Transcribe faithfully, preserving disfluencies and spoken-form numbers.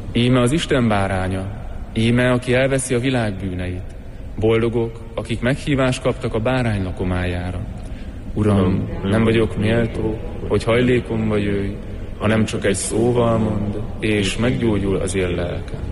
Íme az Isten báránya, íme, aki elveszi a világ bűneit. Boldogok, akik meghívást kaptak a bárány lakomájára. Uram, nem vagyok méltó, hogy hajlékomba jöjj, hanem csak egy szóval mond, és meggyógyul az én lelkem.